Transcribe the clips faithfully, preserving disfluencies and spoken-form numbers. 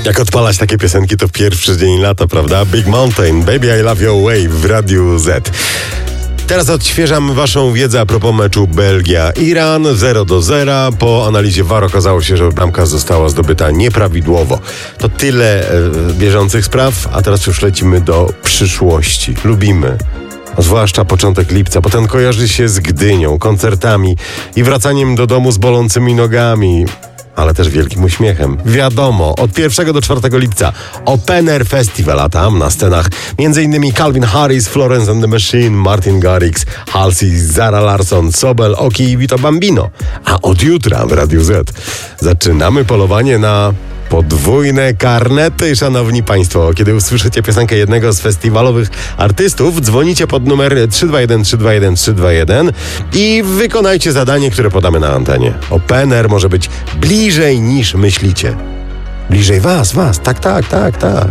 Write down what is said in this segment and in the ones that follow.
Jak odpalać takie piosenki, to pierwszy dzień lata, prawda? Big Mountain, Baby I Love Your Way w Radiu Z. Teraz odświeżam waszą wiedzę a propos meczu Belgia-Iran zero do zera. Po analizie V A R okazało się, że bramka została zdobyta nieprawidłowo. To tyle e, bieżących spraw, a teraz już lecimy do przyszłości. Lubimy. Zwłaszcza początek lipca, bo ten kojarzy się z Gdynią, koncertami i wracaniem do domu z bolącymi nogami, ale też wielkim uśmiechem. Wiadomo, od pierwszego do czwartego lipca Open Air Festival, a tam na scenach m.in. Calvin Harris, Florence and the Machine, Martin Garrix, Halsey, Zara Larsson, Sobel, Oki i Vito Bambino. A od jutra w Radiu Z zaczynamy polowanie na podwójne karnety, szanowni państwo. Kiedy usłyszycie piosenkę jednego z festiwalowych artystów, dzwonicie pod numer trzy dwa jeden trzy dwa jeden trzy dwa jeden i wykonajcie zadanie, które podamy na antenie. Open Air może być bliżej niż myślicie. Bliżej was, was, tak, tak, tak, tak.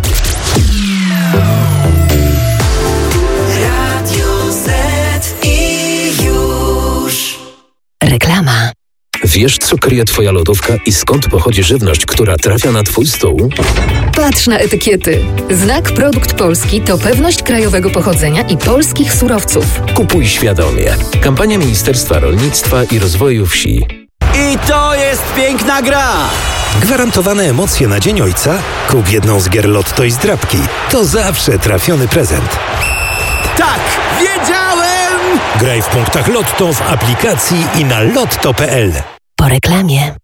Radio Z i już. Reklama. Wiesz, co kryje twoja lodówka i skąd pochodzi żywność, która trafia na twój stół? Patrz na etykiety. Znak Produkt Polski to pewność krajowego pochodzenia i polskich surowców. Kupuj świadomie. Kampania Ministerstwa Rolnictwa i Rozwoju Wsi. I to jest piękna gra! Gwarantowane emocje na Dzień Ojca? Kup jedną z gier Lotto i zdrabki. To zawsze trafiony prezent. Tak, wiedziałem! Graj w punktach Lotto w aplikacji i na lotto kropka p l. Po reklamie.